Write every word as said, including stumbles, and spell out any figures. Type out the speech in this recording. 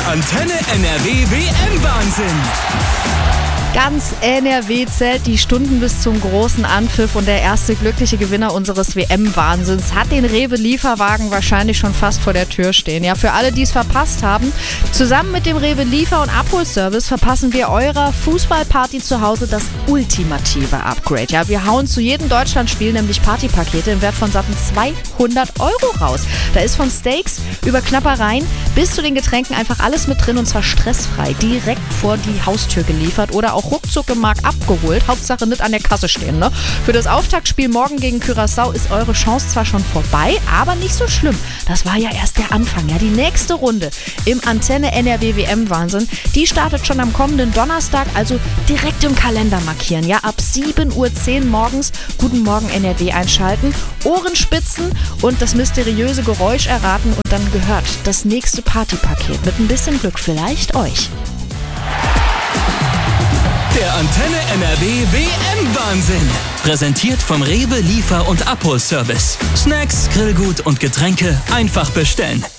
Antenne N R W W M-Wahnsinn. Ganz N R W zählt die Stunden bis zum großen Anpfiff und der erste glückliche Gewinner unseres W M-Wahnsinns hat den Rewe-Lieferwagen wahrscheinlich schon fast vor der Tür stehen. Ja, für alle, die es verpasst haben, zusammen mit dem Rewe-Liefer- und Abholservice verpassen wir eurer Fußballparty zu Hause das ultimative Upgrade. Ja, wir hauen zu jedem Deutschlandspiel nämlich Partypakete im Wert von satten zweihundert Euro raus. Da ist von Steaks über Knappereien bis zu den Getränken einfach alles mit drin und zwar stressfrei, direkt vor die Haustür geliefert oder auch ruckzuck im Markt abgeholt. Hauptsache nicht an der Kasse stehen, ne? Für das Auftaktspiel morgen gegen Curaçao ist eure Chance zwar schon vorbei, aber nicht so schlimm. Das war ja erst der Anfang. Ja, die nächste Runde im Antenne N R W W M-Wahnsinn, die startet schon am kommenden Donnerstag, also direkt im Kalender markieren. Ja, ab sieben Uhr zehn morgens Guten Morgen N R W einschalten, Ohren spitzen und das mysteriöse Geräusch erraten und dann gehört das nächste Partypaket mit ein bisschen Glück vielleicht euch. Der Antenne N R W W M-Wahnsinn. Präsentiert vom Rewe Liefer- und Abholservice. Snacks, Grillgut und Getränke einfach bestellen.